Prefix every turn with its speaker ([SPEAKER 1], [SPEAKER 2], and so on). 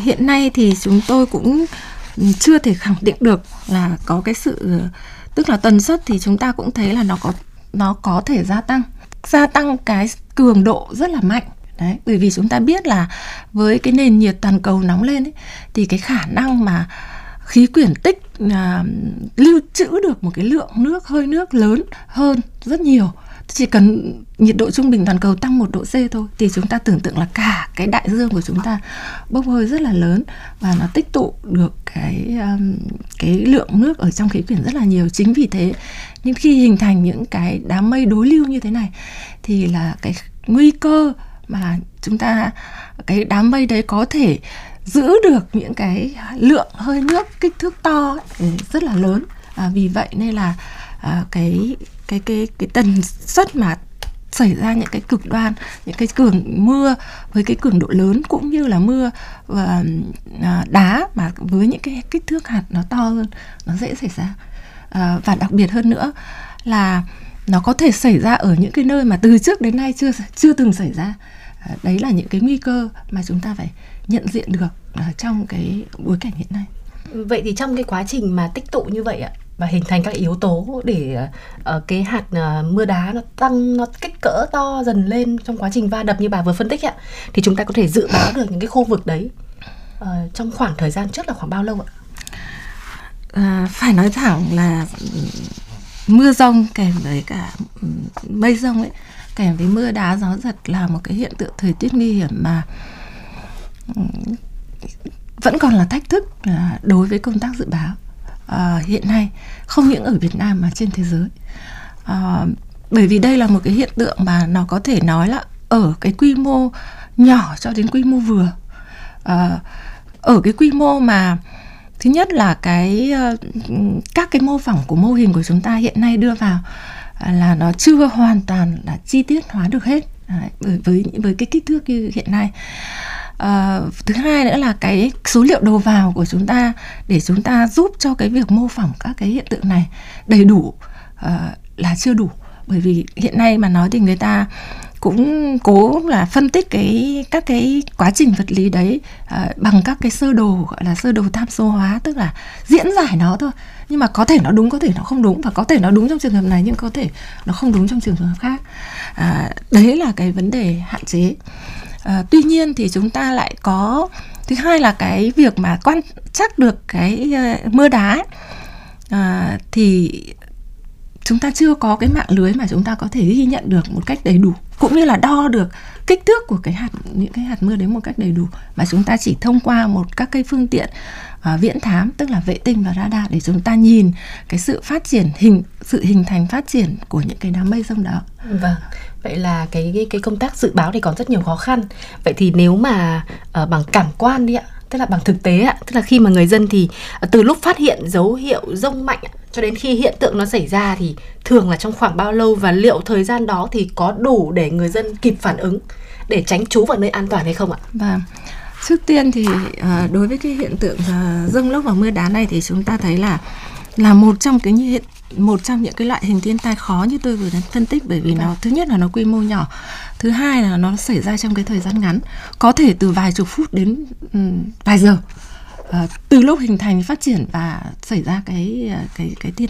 [SPEAKER 1] Hiện nay thì chúng tôi cũng chưa thể khẳng định được là có cái sự, tức là tần suất thì chúng ta cũng thấy là nó có thể gia tăng cái cường độ rất là mạnh. Đấy, bởi vì chúng ta biết là với cái nền nhiệt toàn cầu nóng lên ấy, thì cái khả năng mà khí quyển tích lưu trữ được một cái lượng hơi nước lớn hơn rất nhiều. Chỉ cần nhiệt độ trung bình toàn cầu tăng 1 độ C thôi thì chúng ta tưởng tượng là cả cái đại dương của chúng ta bốc hơi rất là lớn, và nó tích tụ được cái lượng nước ở trong khí quyển rất là nhiều. Chính vì thế nhưng khi hình thành những cái đám mây đối lưu như thế này thì là cái nguy cơ mà cái đám mây đấy có thể giữ được những cái lượng hơi nước kích thước to ấy, rất là lớn. Vì vậy nên là cái tần suất mà xảy ra những cái cực đoan, những cái cường mưa với cái cường độ lớn, cũng như là mưa và đá mà với những cái kích thước hạt nó to hơn, nó dễ xảy ra. Và đặc biệt hơn nữa là nó có thể xảy ra ở những cái nơi mà từ trước đến nay chưa từng xảy ra. Đấy là những cái nguy cơ mà chúng ta phải nhận diện được trong cái bối cảnh hiện nay.
[SPEAKER 2] Vậy thì trong cái quá trình mà tích tụ như vậy ạ, và hình thành các yếu tố để cái hạt mưa đá nó tăng, nó kích cỡ to dần lên trong quá trình va đập như bà vừa phân tích ạ, thì chúng ta có thể dự báo được những cái khu vực đấy trong khoảng thời gian trước là khoảng bao lâu ạ?
[SPEAKER 1] Phải nói thẳng là mưa dông kèm với cả mây dông ấy, kèm với mưa đá gió giật là một cái hiện tượng thời tiết nguy hiểm mà vẫn còn là thách thức đối với công tác dự báo hiện nay, không những ở Việt Nam mà trên thế giới. Bởi vì đây là một cái hiện tượng mà nó có thể nói là ở cái quy mô nhỏ cho đến quy mô vừa. Ở cái quy mô mà thứ nhất là các cái mô phỏng của mô hình của chúng ta hiện nay đưa vào là nó chưa hoàn toàn là chi tiết hóa được hết với cái kích thước như hiện nay. Thứ hai nữa là cái số liệu đầu vào của chúng ta để chúng ta giúp cho cái việc mô phỏng các cái hiện tượng này đầy đủ là chưa đủ. Bởi vì hiện nay mà nói thì người ta cũng cố là phân tích các cái quá trình vật lý đấy bằng các cái sơ đồ, gọi là sơ đồ tham số hóa, tức là diễn giải nó thôi. Nhưng mà có thể nó đúng, có thể nó không đúng, và có thể nó đúng trong trường hợp này nhưng có thể nó không đúng trong trường hợp khác. Đấy là cái vấn đề hạn chế. Tuy nhiên thì chúng ta lại có, thứ hai là cái việc mà quan trắc được cái mưa đá ấy, thì chúng ta chưa có cái mạng lưới mà chúng ta có thể ghi nhận được một cách đầy đủ, cũng như là đo được kích thước của những cái hạt mưa đấy một cách đầy đủ, mà chúng ta chỉ thông qua các cái phương tiện viễn thám, tức là vệ tinh và radar, để chúng ta nhìn cái sự hình thành phát triển của những cái đám mây rông đó.
[SPEAKER 2] Vâng, vậy là cái công tác dự báo thì còn rất nhiều khó khăn. Vậy thì nếu mà bằng cảm quan đi ạ, tức là bằng thực tế ạ, tức là khi mà người dân thì từ lúc phát hiện dấu hiệu dông mạnh cho đến khi hiện tượng nó xảy ra thì thường là trong khoảng bao lâu, và liệu thời gian đó thì có đủ để người dân kịp phản ứng để tránh trú vào nơi an toàn hay không ạ?
[SPEAKER 1] Vâng. Trước tiên thì đối với cái hiện tượng dông lốc và mưa đá này thì chúng ta thấy là một trong những cái loại hình thiên tai khó như tôi vừa phân tích, bởi vì nó thứ nhất là nó quy mô nhỏ, thứ hai là nó xảy ra trong cái thời gian ngắn, có thể từ vài chục phút đến vài giờ từ lúc hình thành, phát triển và xảy ra cái thiên